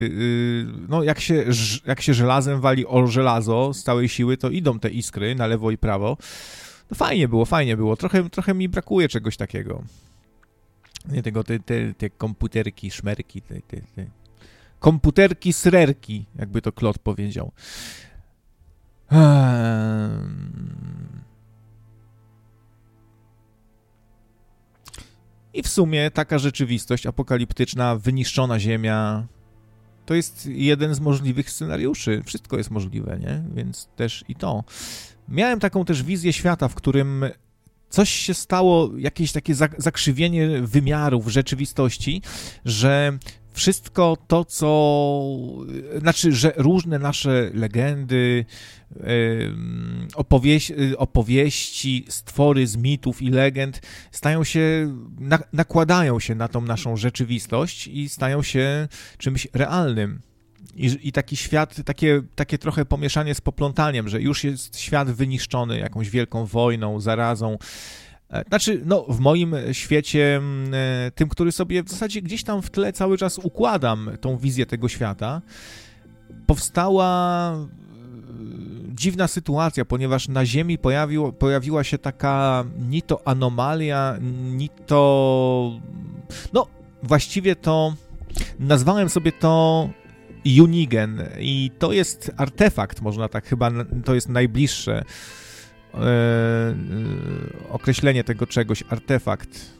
no jak się żelazem wali o żelazo z całej siły, to idą te iskry na lewo i prawo. No fajnie było. Trochę mi brakuje czegoś takiego. Nie tego, te komputerki, szmerki, te komputerki, srerki, jakby to Klot powiedział. I w sumie taka rzeczywistość apokaliptyczna, wyniszczona ziemia, to jest jeden z możliwych scenariuszy. Wszystko jest możliwe, nie? Więc też i to. Miałem taką też wizję świata, w którym coś się stało, jakieś takie zakrzywienie wymiarów rzeczywistości, że wszystko to, znaczy, że różne nasze legendy, opowieści, stwory z mitów i legend stają się, nakładają się na tą naszą rzeczywistość i stają się czymś realnym. I taki świat, takie trochę pomieszanie z poplątaniem, że już jest świat wyniszczony jakąś wielką wojną, zarazą. Znaczy, no, w moim świecie, tym, który sobie w zasadzie gdzieś tam w tle cały czas układam tą wizję tego świata, powstała dziwna sytuacja, ponieważ na Ziemi pojawiła się taka ni to anomalia, ni to... No, właściwie to nazwałem sobie to Junigen i to jest artefakt, można tak chyba, to jest najbliższe określenie tego czegoś, artefakt.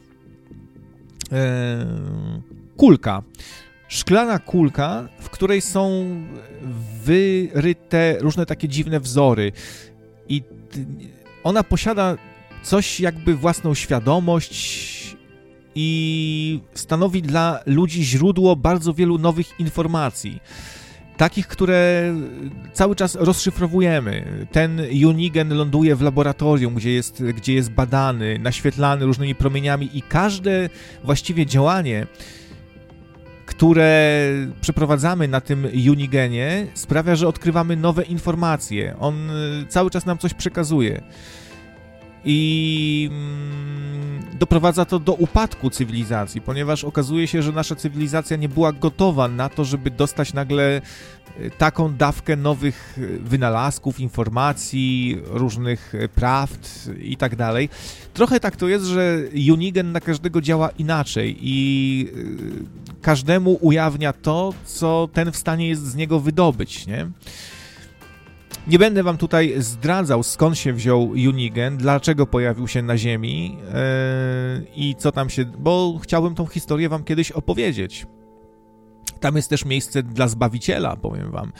Kulka. Szklana kulka, w której są wyryte różne takie dziwne wzory i ona posiada coś jakby własną świadomość i stanowi dla ludzi źródło bardzo wielu nowych informacji. Takich, które cały czas rozszyfrowujemy. Ten Junigen ląduje w laboratorium, gdzie jest badany, naświetlany różnymi promieniami i każde właściwie działanie, które przeprowadzamy na tym Junigenie, sprawia, że odkrywamy nowe informacje. On cały czas nam coś przekazuje. I doprowadza to do upadku cywilizacji, ponieważ okazuje się, że nasza cywilizacja nie była gotowa na to, żeby dostać nagle taką dawkę nowych wynalazków, informacji, różnych prawd i tak dalej. Trochę tak to jest, że Junigen na każdego działa inaczej i każdemu ujawnia to, co ten w stanie jest z niego wydobyć, nie? Nie będę wam tutaj zdradzał, skąd się wziął Junigen, dlaczego pojawił się na Ziemi i co tam się... bo chciałbym tą historię wam kiedyś opowiedzieć. Tam jest też miejsce dla Zbawiciela, powiem wam.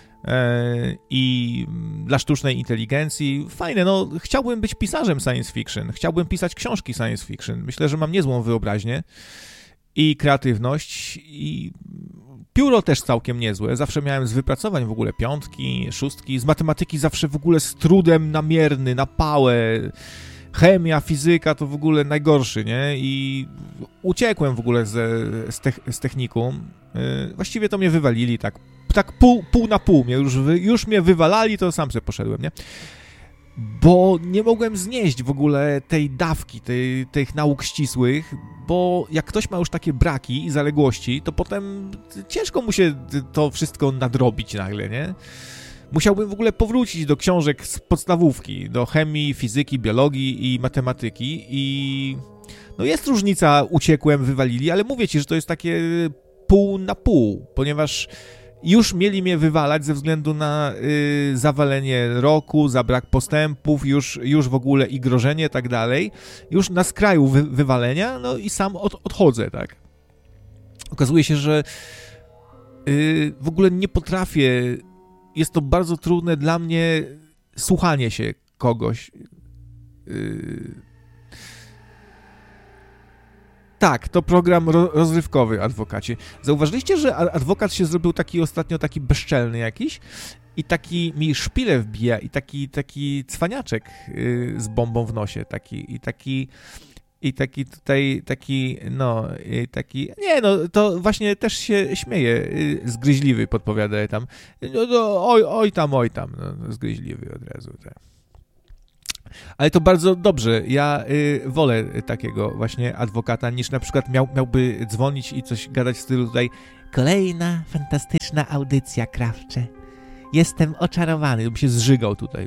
I dla sztucznej inteligencji. Fajne, no chciałbym być pisarzem science fiction, chciałbym pisać książki science fiction. Myślę, że mam niezłą wyobraźnię i kreatywność i... Pióro też całkiem niezłe, zawsze miałem z wypracowań w ogóle 5, 6, z matematyki zawsze w ogóle z trudem namierny, na pałę, chemia, fizyka to w ogóle najgorszy, nie? I uciekłem w ogóle z technikum, właściwie to mnie wywalili tak pół na pół, już mnie wywalali, to sam sobie poszedłem, nie? Bo nie mogłem znieść w ogóle tej dawki, tych nauk ścisłych, bo jak ktoś ma już takie braki i zaległości, to potem ciężko mu się to wszystko nadrobić nagle, nie? Musiałbym w ogóle powrócić do książek z podstawówki, do chemii, fizyki, biologii i matematyki i... No jest różnica, uciekłem, wywalili, ale mówię ci, że to jest takie pół na pół, ponieważ... Już mieli mnie wywalać ze względu na zawalenie roku, za brak postępów, już w ogóle i grożenie, tak dalej. Już na skraju wywalenia, no i sam odchodzę, tak. Okazuje się, że w ogóle nie potrafię, jest to bardzo trudne dla mnie słuchanie się kogoś. Tak, to program rozrywkowy, Adwokacie. Zauważyliście, że Adwokat się zrobił ostatnio taki bezczelny jakiś i taki mi szpilę wbija i taki cwaniaczek z bombą w nosie, nie, no, to właśnie też się śmieje, zgryźliwy podpowiada tam, no, oj tam, no, zgryźliwy od razu, tak. Ale to bardzo dobrze, ja wolę takiego właśnie adwokata, niż na przykład miałby dzwonić i coś gadać w stylu tutaj Kolejna fantastyczna audycja, Krawcze. Jestem oczarowany, bym się zżygał tutaj.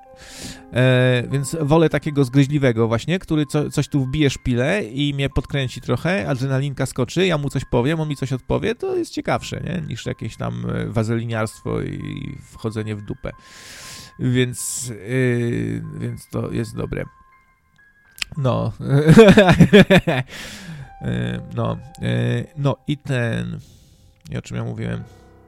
Więc wolę takiego zgryźliwego właśnie, który coś tu wbije szpilę i mnie podkręci trochę, adrenalinka skoczy, ja mu coś powiem, on mi coś odpowie, to jest ciekawsze, nie? Niż jakieś tam wazeliniarstwo i wchodzenie w dupę. Więc to jest dobre. No. No i ten... O czym ja mówiłem?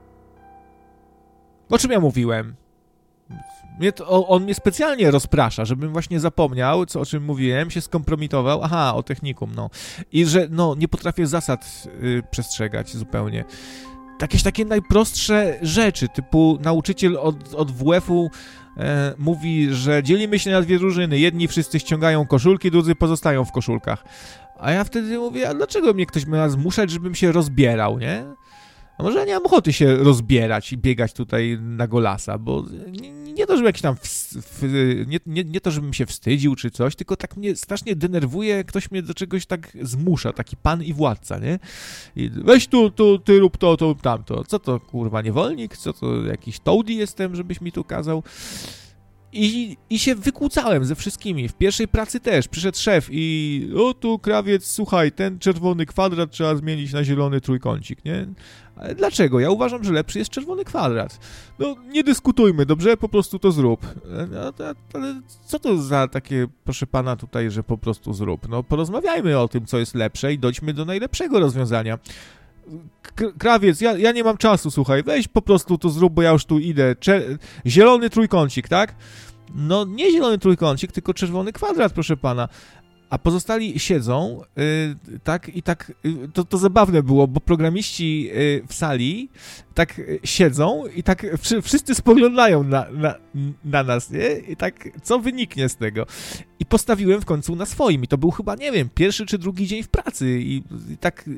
On mnie specjalnie rozprasza, żebym właśnie zapomniał, o czym mówiłem, się skompromitował. Aha, o technikum, no. I że, nie potrafię zasad przestrzegać zupełnie. Jakieś takie najprostsze rzeczy, typu nauczyciel od WF-u mówi, że dzielimy się na dwie drużyny. Jedni wszyscy ściągają koszulki, drudzy pozostają w koszulkach. A ja wtedy mówię, a dlaczego mnie ktoś ma zmuszać, żebym się rozbierał, nie? A może ja nie mam ochoty się rozbierać i biegać tutaj na golasa, bo nie to, żebym jakiś tam nie to, żebym się wstydził czy coś, tylko tak mnie strasznie denerwuje, jak ktoś mnie do czegoś tak zmusza, taki pan i władca, nie? I weź tu, ty rób to, tamto. Co to, kurwa, niewolnik? Co to, jakiś toady jestem, żebyś mi tu kazał? I się wykłócałem ze wszystkimi. W pierwszej pracy też. Przyszedł szef i tu krawiec, słuchaj, ten czerwony kwadrat trzeba zmienić na zielony trójkącik, nie? Ale dlaczego? Ja uważam, że lepszy jest czerwony kwadrat. Nie dyskutujmy, dobrze? Po prostu to zrób. Ale co to za takie, proszę pana, tutaj, że po prostu zrób? Porozmawiajmy o tym, co jest lepsze i dojdźmy do najlepszego rozwiązania. Krawiec, ja nie mam czasu, słuchaj, weź po prostu to zrób, bo ja już tu idę. Zielony trójkącik, tak? Nie zielony trójkącik, tylko czerwony kwadrat, proszę pana. A pozostali siedzą, tak, i tak, to zabawne było, bo programiści w sali tak siedzą i tak wszyscy spoglądają na nas, nie? I tak, co wyniknie z tego? I postawiłem w końcu na swoim i to był chyba, nie wiem, pierwszy czy drugi dzień w pracy i tak...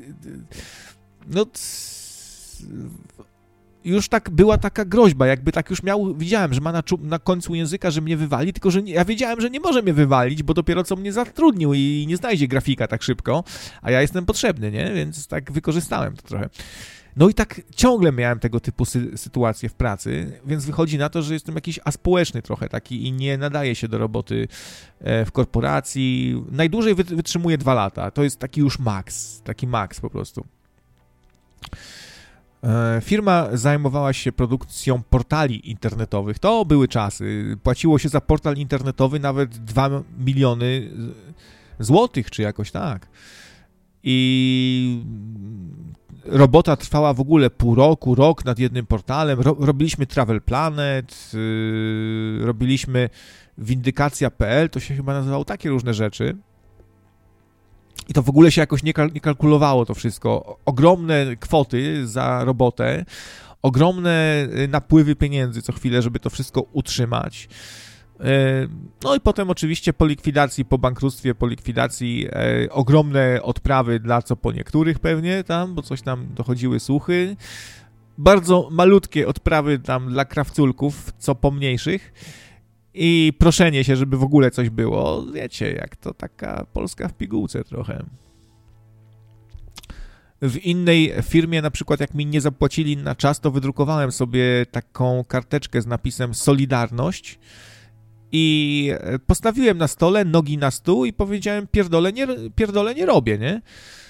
już tak była taka groźba, jakby tak już widziałem, że ma na końcu języka, że mnie wywali, tylko że ja wiedziałem, że nie może mnie wywalić, bo dopiero co mnie zatrudnił i nie znajdzie grafika tak szybko, a ja jestem potrzebny, nie? Więc tak wykorzystałem to trochę. I tak ciągle miałem tego typu sytuacje w pracy, więc wychodzi na to, że jestem jakiś aspołeczny trochę taki i nie nadaje się do roboty w korporacji. Najdłużej wytrzymuję 2 lata. To jest taki już taki maks po prostu. Firma zajmowała się produkcją portali internetowych. To były czasy. Płaciło się za portal internetowy nawet 2 miliony złotych, czy jakoś tak. I robota trwała w ogóle pół roku, rok nad jednym portalem. Robiliśmy Travel Planet, robiliśmy Windykacja.pl, to się chyba nazywało, takie różne rzeczy. I to w ogóle się jakoś nie kalkulowało to wszystko. Ogromne kwoty za robotę, ogromne napływy pieniędzy co chwilę, żeby to wszystko utrzymać. I potem oczywiście po likwidacji, po bankructwie, po likwidacji ogromne odprawy dla co po niektórych pewnie tam, bo coś tam dochodziły słuchy. Bardzo malutkie odprawy tam dla krawculków, co po mniejszych. I proszenie się, żeby w ogóle coś było. Wiecie, jak to taka Polska w pigułce trochę. W innej firmie, na przykład jak mi nie zapłacili na czas, to wydrukowałem sobie taką karteczkę z napisem Solidarność i postawiłem na stole, nogi na stół i powiedziałem pierdolę nie robię, nie?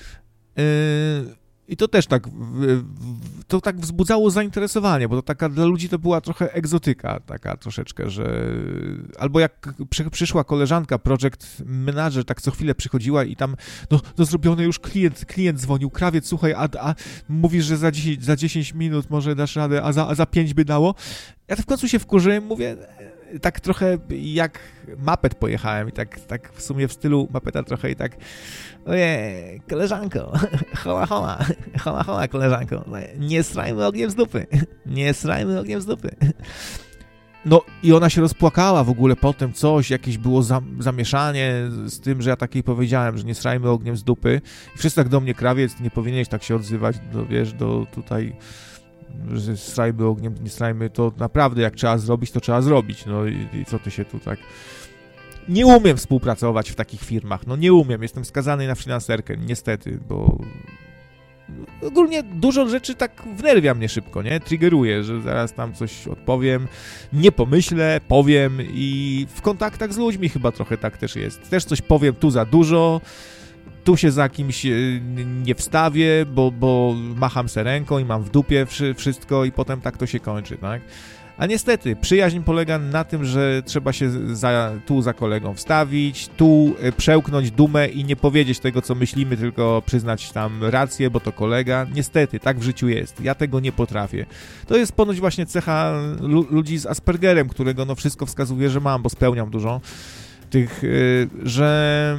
I to też tak wzbudzało zainteresowanie, bo to taka dla ludzi to była trochę egzotyka, taka troszeczkę, że... Albo jak przyszła koleżanka, project manager, tak co chwilę przychodziła i tam, zrobione już klient dzwonił, krawiec, słuchaj, a mówisz, że za 10 minut może dasz radę, a za 5 by dało? Ja to w końcu się wkurzyłem, mówię... Tak trochę jak Muppet pojechałem i tak w sumie w stylu Muppeta trochę i tak ojej, koleżanko, hola, koleżanko, nie srajmy ogniem z dupy. I ona się rozpłakała w ogóle potem, jakieś było zamieszanie z tym, że ja takiej powiedziałem, że nie srajmy ogniem z dupy. I wszyscy tak do mnie, krawiec, nie powinieneś tak się odzywać, do tutaj... że strajmy ogniem, nie strajmy, to naprawdę jak trzeba zrobić, to trzeba zrobić, i co ty się tu tak... Nie umiem współpracować w takich firmach, nie umiem, jestem skazany na freelancerkę, niestety, bo ogólnie dużo rzeczy tak wnerwia mnie szybko, nie? Triggeruje, że zaraz tam coś odpowiem, nie pomyślę, powiem i w kontaktach z ludźmi chyba trochę tak też jest. Też coś powiem tu za dużo, tu się za kimś nie wstawię, bo macham se ręką i mam w dupie wszystko i potem tak to się kończy, tak? A niestety, przyjaźń polega na tym, że trzeba się tu za kolegą wstawić, tu przełknąć dumę i nie powiedzieć tego, co myślimy, tylko przyznać tam rację, bo to kolega. Niestety, tak w życiu jest. Ja tego nie potrafię. To jest ponoć właśnie cecha ludzi z Aspergerem, którego no wszystko wskazuje, że mam, bo spełniam dużo tych, że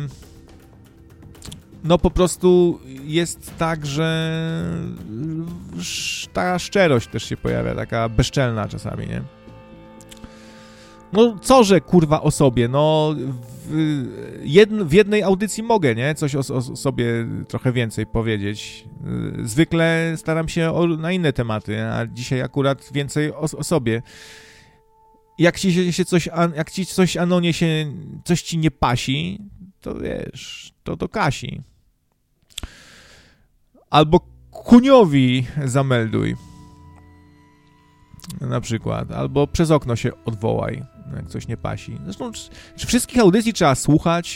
no po prostu jest tak, że ta szczerość też się pojawia, taka bezczelna czasami, nie? No co, że kurwa o sobie, no w jednej audycji mogę, nie? Coś o sobie trochę więcej powiedzieć. Zwykle staram się na inne tematy, a dzisiaj akurat więcej o sobie. Jak ci coś Anonie coś ci nie pasi, to wiesz, to kasi. Albo kuniowi zamelduj. Na przykład. Albo przez okno się odwołaj, jak coś nie pasi. Zresztą, czy wszystkich audycji trzeba słuchać?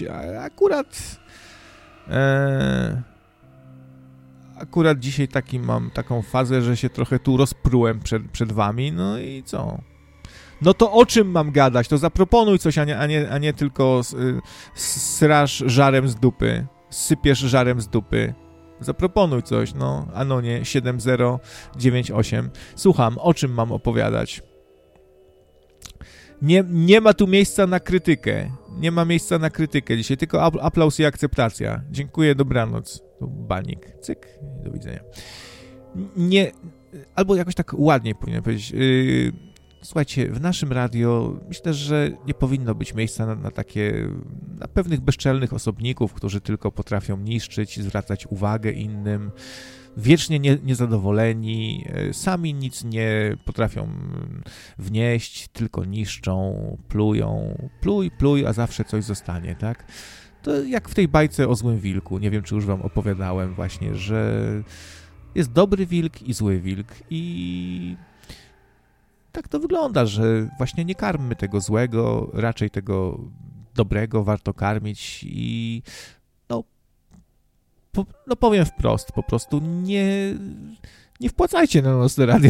Akurat dzisiaj mam taką fazę, że się trochę tu rozprułem przed wami. No i co? No to o czym mam gadać? To zaproponuj coś, a nie tylko srasz żarem z dupy. Sypiesz żarem z dupy. Zaproponuj coś, no. Anonie 7098. Słucham, o czym mam opowiadać? Nie ma tu miejsca na krytykę. Nie ma miejsca na krytykę dzisiaj, tylko aplauz i akceptacja. Dziękuję, dobranoc. Tu banik. Cyk. Do widzenia. Nie, albo jakoś tak ładniej powinien powiedzieć. Słuchajcie, w naszym radio myślę, że nie powinno być miejsca na pewnych bezczelnych osobników, którzy tylko potrafią niszczyć, zwracać uwagę innym, wiecznie niezadowoleni, sami nic nie potrafią wnieść, tylko niszczą, plują, pluj, a zawsze coś zostanie, tak? To jak w tej bajce o złym wilku, nie wiem, czy już wam opowiadałem właśnie, że jest dobry wilk i zły wilk i tak to wygląda, że właśnie nie karmmy tego złego, raczej tego dobrego warto karmić i no powiem wprost, po prostu nie wpłacajcie na Nocne Radio.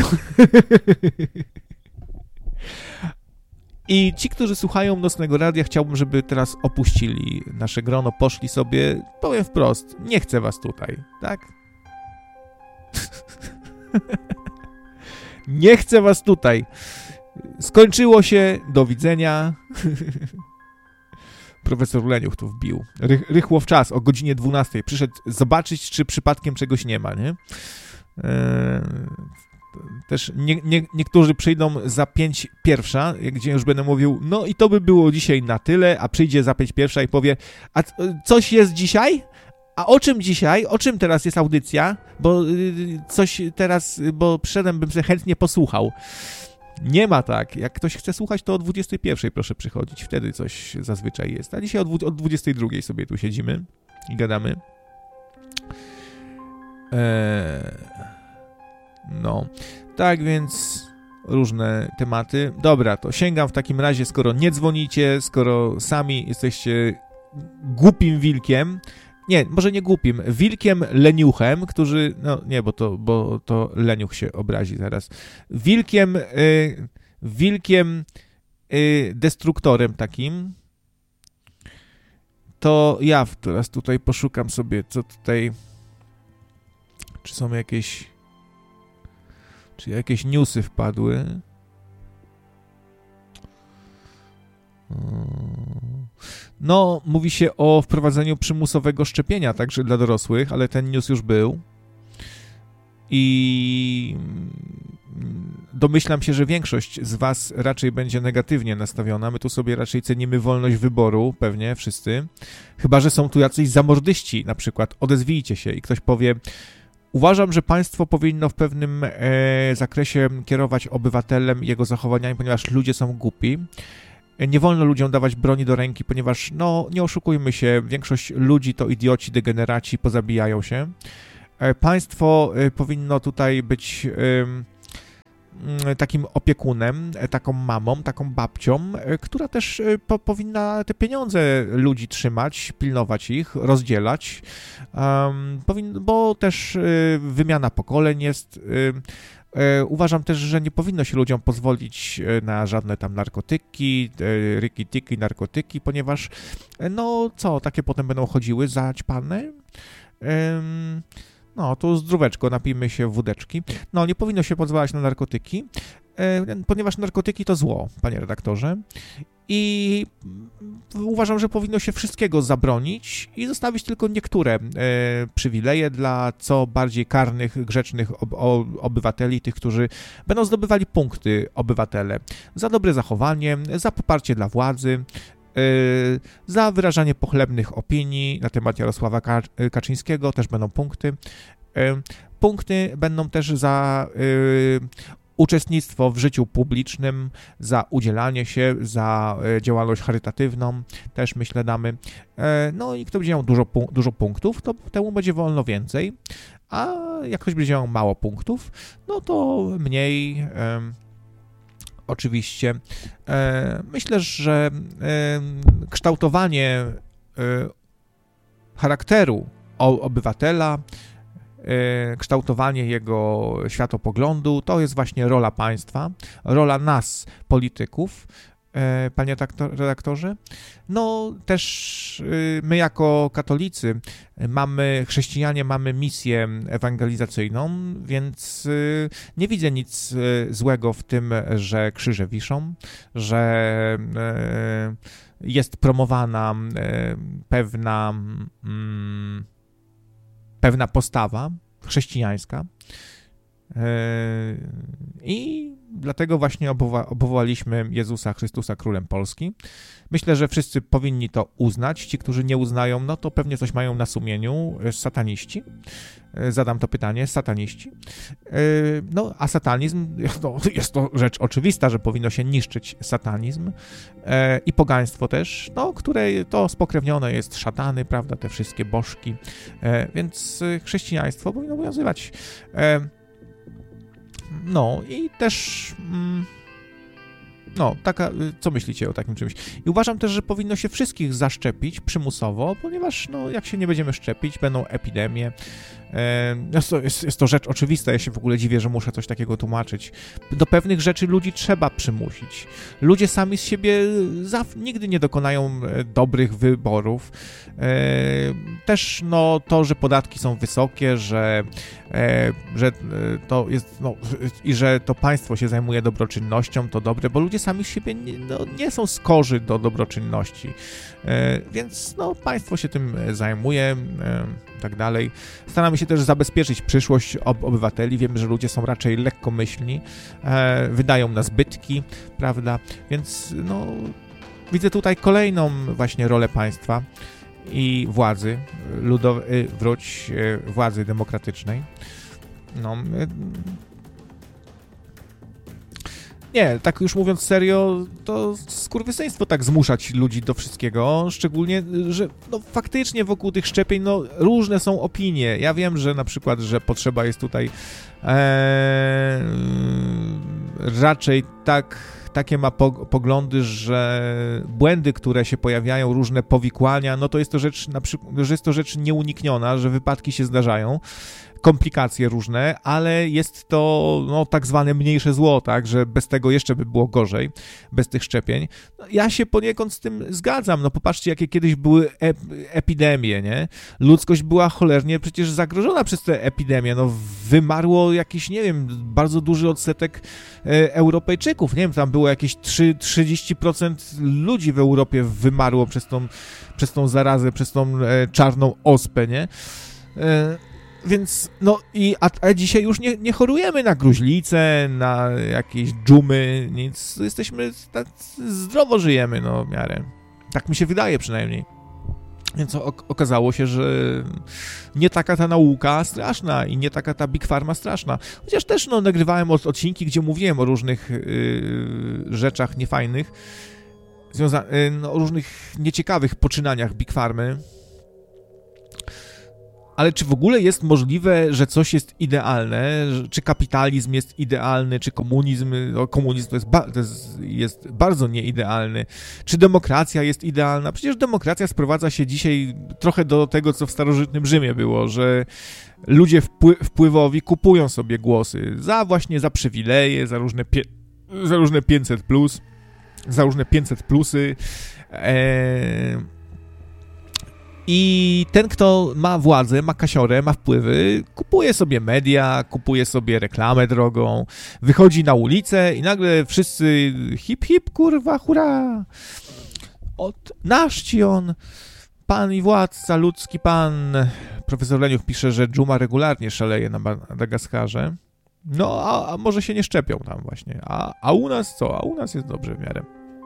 I ci, którzy słuchają Nocnego Radia, chciałbym, żeby teraz opuścili nasze grono, poszli sobie, powiem wprost, nie chcę was tutaj, tak? Nie chcę was tutaj. Skończyło się, do widzenia. Profesor Leniuch tu wbił. Rychło w czas, o godzinie 12. Przyszedł zobaczyć, czy przypadkiem czegoś nie ma, nie? Też niektórzy przyjdą za 5:01, gdzie już będę mówił, no i to by było dzisiaj na tyle, a przyjdzie za 5:01 i powie, a coś jest dzisiaj? A o czym dzisiaj? O czym teraz jest audycja? Bo coś teraz, bo przyszedłem, bym sobie chętnie posłuchał. Nie ma tak. Jak ktoś chce słuchać, to o 21:00 proszę przychodzić. Wtedy coś zazwyczaj jest. A dzisiaj od 22:00 sobie tu siedzimy i gadamy. No. Tak więc różne tematy. Dobra, to sięgam w takim razie, skoro nie dzwonicie, skoro sami jesteście głupim wilkiem, nie, może nie głupim, wilkiem leniuchem, którzy, no nie, bo to leniuch się obrazi zaraz, wilkiem destruktorem takim, to ja teraz tutaj poszukam sobie, co tutaj, czy są jakieś newsy wpadły. No, mówi się o wprowadzeniu przymusowego szczepienia także dla dorosłych, ale ten news już był. I domyślam się, że większość z was raczej będzie negatywnie nastawiona. My tu sobie raczej cenimy wolność wyboru, pewnie wszyscy. Chyba że są tu jacyś zamordyści, na przykład odezwijcie się i ktoś powie: uważam, że państwo powinno w pewnym zakresie kierować obywatelem i jego zachowaniami, ponieważ ludzie są głupi. Nie wolno ludziom dawać broni do ręki, ponieważ, no, nie oszukujmy się, większość ludzi to idioci, degeneraci, pozabijają się. Państwo powinno tutaj być takim opiekunem, taką mamą, taką babcią, która też powinna te pieniądze ludzi trzymać, pilnować ich, rozdzielać, bo też wymiana pokoleń jest. Uważam też, że nie powinno się ludziom pozwolić na żadne tam narkotyki, ryki-tiki, narkotyki, ponieważ takie potem będą chodziły zaćpane. To zdróweczko, napijmy się wódeczki. Nie powinno się pozwalać na narkotyki, ponieważ narkotyki to zło, panie redaktorze. I uważam, że powinno się wszystkiego zabronić i zostawić tylko niektóre przywileje dla co bardziej karnych, grzecznych obywateli, tych, którzy będą zdobywali punkty obywatele za dobre zachowanie, za poparcie dla władzy, za wyrażanie pochlebnych opinii na temat Jarosława Kaczyńskiego, też będą punkty. Punkty będą też za uczestnictwo w życiu publicznym, za udzielanie się, za działalność charytatywną, też myślę damy. I kto będzie miał dużo punktów, to temu będzie wolno więcej, a jak ktoś będzie miał mało punktów, to mniej. Oczywiście. Myślę, że kształtowanie charakteru obywatela, kształtowanie jego światopoglądu, to jest właśnie rola państwa, rola nas, polityków, panie redaktorze. Też my jako katolicy chrześcijanie mamy misję ewangelizacyjną, więc nie widzę nic złego w tym, że krzyże wiszą, że jest promowana pewna postawa chrześcijańska. I dlatego właśnie obwołaliśmy Jezusa Chrystusa Królem Polski. Myślę, że wszyscy powinni to uznać. Ci, którzy nie uznają, to pewnie coś mają na sumieniu. Sataniści. Zadam to pytanie. Sataniści. A satanizm, jest to rzecz oczywista, że powinno się niszczyć satanizm i pogaństwo też, które to spokrewnione jest szatany, prawda, te wszystkie bożki, więc chrześcijaństwo powinno obowiązywać. I też co myślicie o takim czymś? I uważam też, że powinno się wszystkich zaszczepić przymusowo, ponieważ jak się nie będziemy szczepić, będą epidemie. Jest to rzecz oczywista, ja się w ogóle dziwię, że muszę coś takiego tłumaczyć. Do pewnych rzeczy ludzi trzeba przymusić. Ludzie sami z siebie nigdy nie dokonają dobrych wyborów. Też to, że podatki są wysokie, że to jest, i że to państwo się zajmuje dobroczynnością, to dobre, bo ludzie sami z siebie nie są skorzy do dobroczynności. Więc państwo się tym zajmuje, tak dalej. Staramy się też zabezpieczyć przyszłość obywateli. Wiemy, że ludzie są raczej lekkomyślni, wydają na zbytki, prawda? Więc widzę tutaj kolejną właśnie rolę państwa i władzy władzy demokratycznej. Nie, tak już mówiąc serio, to skurwysyństwo tak zmuszać ludzi do wszystkiego, szczególnie, że faktycznie wokół tych szczepień różne są opinie. Ja wiem, że na przykład, że potrzeba jest tutaj raczej takie ma poglądy, że błędy, które się pojawiają, różne powikłania, to jest to rzecz, że jest to rzecz nieunikniona, że wypadki się zdarzają, komplikacje różne, ale jest to tak zwane mniejsze zło, tak, że bez tego jeszcze by było gorzej, bez tych szczepień. Ja się poniekąd z tym zgadzam, popatrzcie, jakie kiedyś były epidemie, nie? Ludzkość była cholernie przecież zagrożona przez te epidemie, wymarło jakiś, nie wiem, bardzo duży odsetek Europejczyków, nie wiem, tam było jakieś 30% ludzi w Europie wymarło przez tą zarazę, przez tą czarną ospę, nie? Więc, a dzisiaj już nie chorujemy na gruźlicę, na jakieś dżumy, nic, jesteśmy, tak zdrowo żyjemy, w miarę. Tak mi się wydaje przynajmniej. Więc okazało się, że nie taka ta nauka straszna i nie taka ta Big Pharma straszna. Chociaż też nagrywałem odcinki, gdzie mówiłem o różnych rzeczach niefajnych, o różnych nieciekawych poczynaniach Big Pharmy. Ale czy w ogóle jest możliwe, że coś jest idealne? Czy kapitalizm jest idealny, czy komunizm? No, komunizm jest bardzo nieidealny. Czy demokracja jest idealna? Przecież demokracja sprowadza się dzisiaj trochę do tego, co w starożytnym Rzymie było, że ludzie wpływowi kupują sobie głosy za przywileje, za różne 500+, za różne 500 plusy. I ten, kto ma władzę, ma kasiorę, ma wpływy, kupuje sobie media, kupuje sobie reklamę drogą, wychodzi na ulicę i nagle wszyscy hip, hip, kurwa, hurra! Nasz ci on, pan i władca, ludzki pan. Profesor Leniuch pisze, że dżuma regularnie szaleje na Madagaskarze. No, a może się nie szczepią tam właśnie. A u nas co? A u nas jest dobrze w miarę.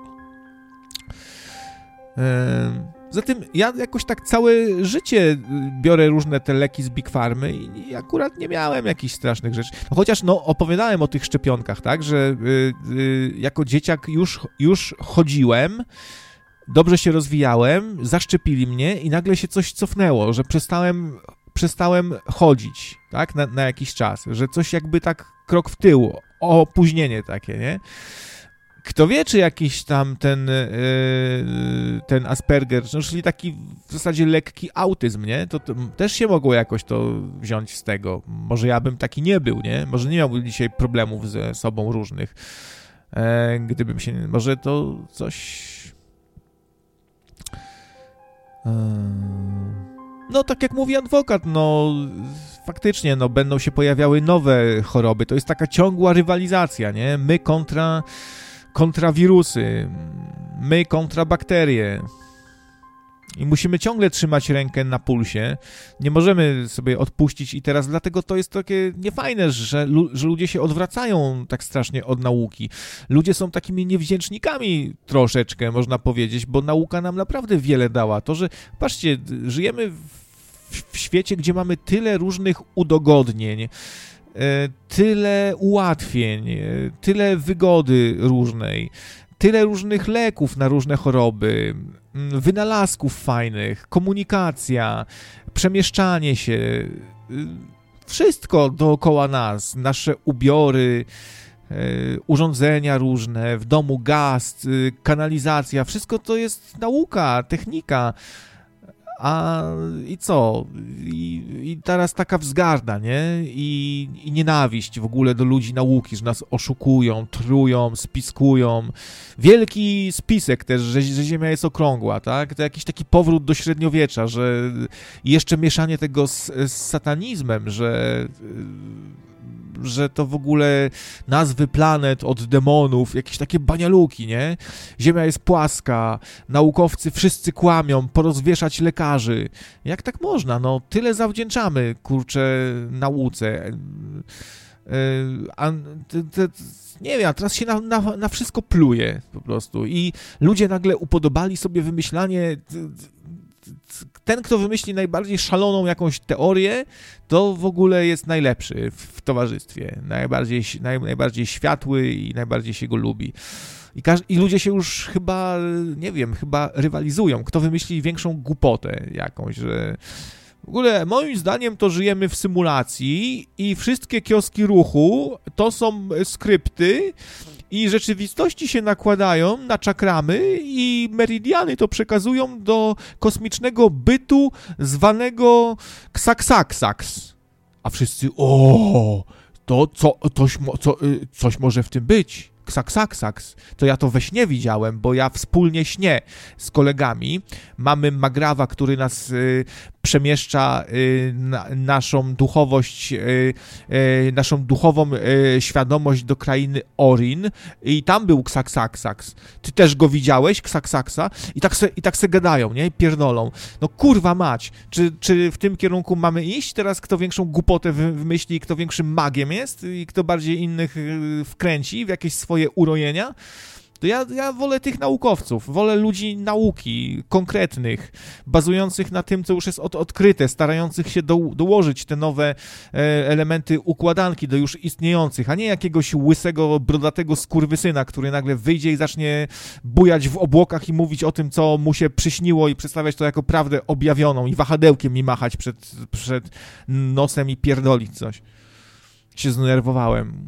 Zatem ja jakoś tak całe życie biorę różne te leki z Big Farmy i akurat nie miałem jakichś strasznych rzeczy. No, chociaż opowiadałem o tych szczepionkach, tak, że jako dzieciak już chodziłem, dobrze się rozwijałem, zaszczepili mnie i nagle się coś cofnęło, że przestałem chodzić, tak, na jakiś czas, że coś jakby tak krok w tył, opóźnienie takie, nie? Kto wie, czy jakiś tam ten Asperger, no, czyli taki w zasadzie lekki autyzm, nie? To też się mogło jakoś to wziąć z tego. Może ja bym taki nie był, nie? Może nie miałbym dzisiaj problemów ze sobą różnych. Gdybym się... Może to coś... No, tak jak mówi adwokat, no... Faktycznie, no, będą się pojawiały nowe choroby. To jest taka ciągła rywalizacja, nie? My kontra wirusy, my kontra bakterie. I musimy ciągle trzymać rękę na pulsie. Nie możemy sobie odpuścić i teraz dlatego to jest takie niefajne, że ludzie się odwracają tak strasznie od nauki. Ludzie są takimi niewdzięcznikami troszeczkę, można powiedzieć, bo nauka nam naprawdę wiele dała. To, że, patrzcie, żyjemy w świecie, gdzie mamy tyle różnych udogodnień, tyle ułatwień, tyle wygody różnej, tyle różnych leków na różne choroby, wynalazków fajnych, komunikacja, przemieszczanie się, wszystko dookoła nas, nasze ubiory, urządzenia różne, w domu gaz, kanalizacja, wszystko to jest nauka, technika. I co? I teraz taka wzgarda, nie? I nienawiść w ogóle do ludzi nauki, że nas oszukują, trują, spiskują. Wielki spisek też, że Ziemia jest okrągła, tak? To jakiś taki powrót do średniowiecza, że jeszcze mieszanie tego z satanizmem, że to w ogóle nazwy planet od demonów, jakieś takie banialuki, nie? Ziemia jest płaska, naukowcy wszyscy kłamią, porozwieszać lekarzy. Jak tak można? No, tyle zawdzięczamy, kurczę, nauce. Nie wiem, teraz się na wszystko pluje po prostu i ludzie nagle upodobali sobie wymyślanie... Ten, kto wymyśli najbardziej szaloną jakąś teorię, to w ogóle jest najlepszy w towarzystwie. Najbardziej światły i najbardziej się go lubi. I ludzie się już chyba, nie wiem, chyba rywalizują. Kto wymyśli większą głupotę jakąś, że... W ogóle moim zdaniem to żyjemy w symulacji i wszystkie kioski ruchu to są skrypty i rzeczywistości się nakładają na czakramy i meridiany to przekazują do kosmicznego bytu zwanego Ksaksaksaks. A wszyscy, to coś może w tym być. Ksaksaksaks. To ja to we śnie widziałem, bo ja wspólnie śnię z kolegami. Mamy Magrawa, który nas przemieszcza naszą duchowość, naszą duchową świadomość do krainy Orin i tam był Ksaksaksaks. Ty też go widziałeś, Ksaksaksa? I tak se gadają, nie? Pierdolą. No kurwa mać, czy w tym kierunku mamy iść? Teraz kto większą głupotę wymyśli, kto większym magiem jest i kto bardziej innych wkręci w jakieś swoje urojenia? To ja wolę tych naukowców, wolę ludzi nauki, konkretnych, bazujących na tym, co już jest odkryte, starających się dołożyć te nowe elementy układanki do już istniejących, a nie jakiegoś łysego, brodatego skurwysyna, który nagle wyjdzie i zacznie bujać w obłokach i mówić o tym, co mu się przyśniło i przedstawiać to jako prawdę objawioną i wahadełkiem mi machać przed nosem i pierdolić coś. Się zdenerwowałem.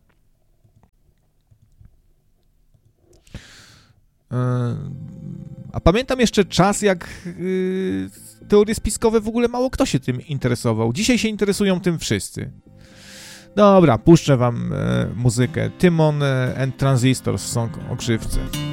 A pamiętam jeszcze czas, jak teorie spiskowe w ogóle mało kto się tym interesował. Dzisiaj się interesują tym wszyscy. Dobra, puszczę wam muzykę. Tymon and Transistors, song o grzywce.